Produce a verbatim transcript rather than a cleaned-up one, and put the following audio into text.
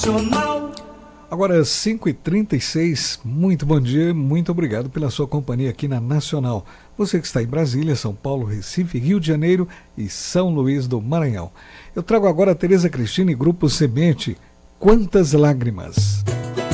Agora cinco e trinta e seis, muito bom dia, muito obrigado pela sua companhia aqui na Nacional. Você que está em Brasília, São Paulo, Recife, Rio de Janeiro e São Luís do Maranhão. Eu trago agora a Tereza Cristina e Grupo Semente, Quantas Lágrimas.